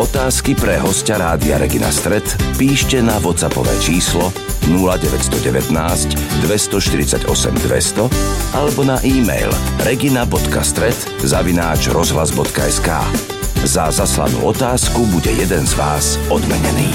Otázky pre hostia Rádia Regina Stret píšte na WhatsAppové číslo 0919 248 200 alebo na e-mail regina.stret@rozhlas.sk. Za zaslanú otázku bude jeden z vás odmenený.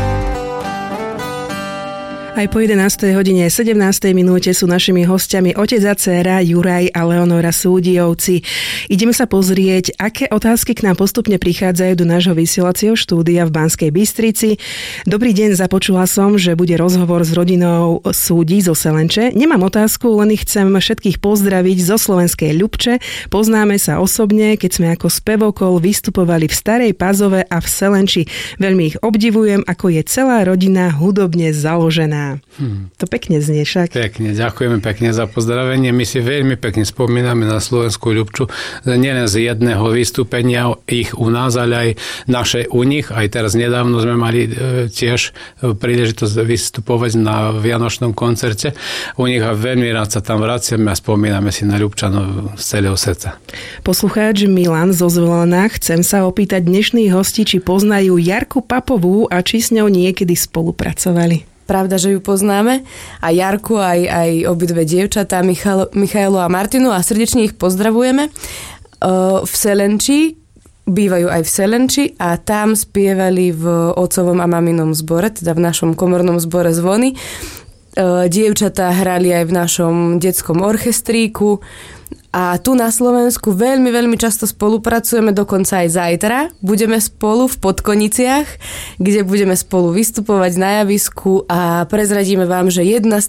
Aj po 11. hodine 17. minúte sú našimi hostiami otec a dcéra Juraj a Leonora Súdijovci. Ideme sa pozrieť, aké otázky k nám postupne prichádzajú do nášho vysielacieho štúdia v Banskej Bystrici. Dobrý deň, započula som, že bude rozhovor s rodinou Súdi zo Selenče. Nemám otázku, len ich chcem všetkých pozdraviť zo slovenskej Ľubče. Poznáme sa osobne, keď sme ako spevokol vystupovali v Starej Pazove a v Selenči. Veľmi ich obdivujem, ako je celá rodina hudobne založená. To pekne znie však. Pekne, ďakujeme pekne za pozdravenie. My si veľmi pekne spomíname na slovenskú Ľubču. Nielen z jedného vystúpenia ich u nás, ale aj naše u nich. Aj teraz nedávno sme mali tiež príležitosť vystupovať na vianočnom koncerte. U nich a veľmi rád sa tam vraciame a spomíname si na Ľubčanov z celého srdca. Poslucháč Milan zo Zvolena, chcem sa opýtať dnešných hostí, či poznajú Jarku Papovú a či s ňou niekedy spolupracovali. Pravda, že ju poznáme. A Jarku, aj obidve dievčatá, Michailu a Martinu, a srdečne ich pozdravujeme. V Selenči, bývajú aj v Selenči a tam spievali v otcovom a maminom zbore, teda v našom komornom zbore Zvony. Dievčatá hrali aj v našom detskom orchestríku. A tu na Slovensku veľmi, veľmi často spolupracujeme, dokonca aj zajtra. Budeme spolu v Podkoniciach, kde budeme spolu vystupovať na javisku a prezradíme vám, že jedna z